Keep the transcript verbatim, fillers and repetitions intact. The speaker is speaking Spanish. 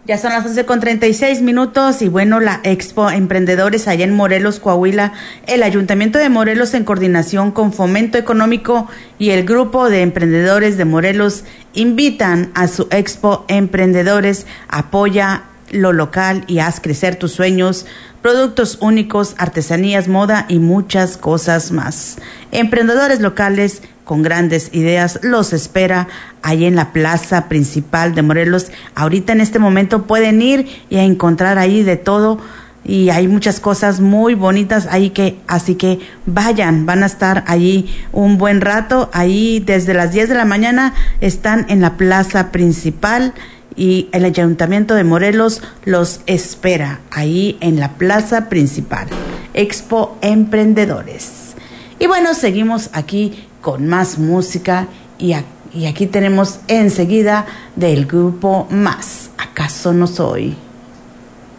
Ya son las once con treinta y seis minutos y bueno, la Expo Emprendedores allá en Morelos, Coahuila, el Ayuntamiento de Morelos en coordinación con Fomento Económico y el Grupo de Emprendedores de Morelos invitan a su Expo Emprendedores. Apoya lo local y haz crecer tus sueños, productos únicos, artesanías, moda y muchas cosas más. Emprendedores locales con grandes ideas los espera ahí en la plaza principal de Morelos. Ahorita en este momento pueden ir y a encontrar ahí de todo y hay muchas cosas muy bonitas ahí, que así que vayan, van a estar allí un buen rato. Ahí desde las diez de la mañana están en la plaza principal y el Ayuntamiento de Morelos los espera ahí en la plaza principal. Expo Emprendedores. Y bueno, seguimos aquí con más música y, a, y aquí tenemos enseguida del grupo Más. ¿Acaso no soy?